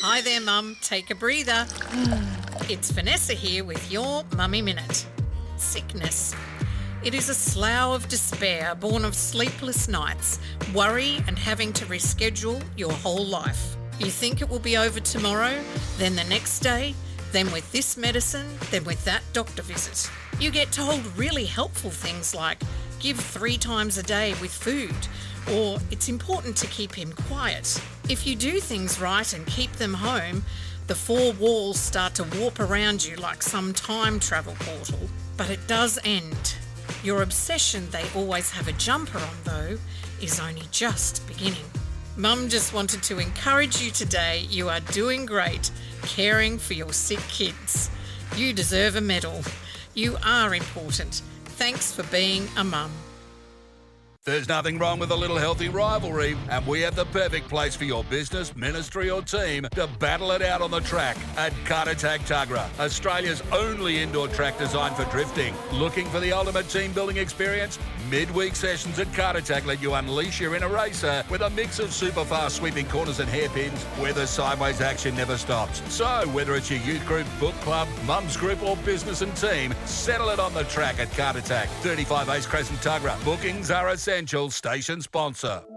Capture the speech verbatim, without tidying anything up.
Hi there, Mum. Take a breather. It's Vanessa here with your Mummy Minute. Sickness. It is a slough of despair born of sleepless nights, worry and having to reschedule your whole life. You think it will be over tomorrow, then the next day, then with this medicine, then with that doctor visit. You get told really helpful things like give three times a day with food, or it's important to keep him quiet. If you do things right and keep them home, the four walls start to warp around you like some time travel portal. But it does end. Your obsession they always have a jumper on, though, is only just beginning. Mum just wanted to encourage you today. You are doing great, caring for your sick kids. You deserve a medal. You are important. Thanks for being a mum. There's nothing wrong with a little healthy rivalry, and we have the perfect place for your business, ministry or team to battle it out on the track at Kartatak Tuggerah, Australia's only indoor track designed for drifting. Looking for the ultimate team building experience? Midweek sessions at Kartatak let you unleash your inner racer with a mix of super fast sweeping corners and hairpins where the sideways action never stops. So whether it's your youth group, book club, mum's group or business and team, settle it on the track at Kartatak, thirty-five Ace Crescent Tuggerah. Bookings are essential. Station sponsor.